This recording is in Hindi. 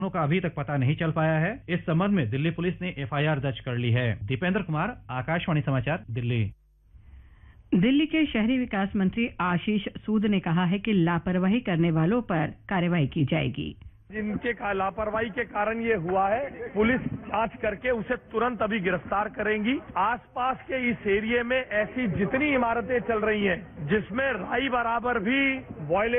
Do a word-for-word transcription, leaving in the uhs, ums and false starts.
का अभी तक पता नहीं चल पाया है। इस संबंध में दिल्ली पुलिस ने एफ आई आर दर्ज कर ली है। दीपेंद्र कुमार, आकाशवाणी समाचार, दिल्ली। दिल्ली के शहरी विकास मंत्री आशीष सूद ने कहा है कि लापरवाही करने वालों पर कार्रवाई की जाएगी। जिनके लापरवाही के कारण ये हुआ है, पुलिस जांच करके उसे तुरंत अभी गिरफ्तार करेंगी। आसपास के इस एरिया में ऐसी जितनी इमारतें चल रही हैं जिसमें राई बराबर भी वायलेशन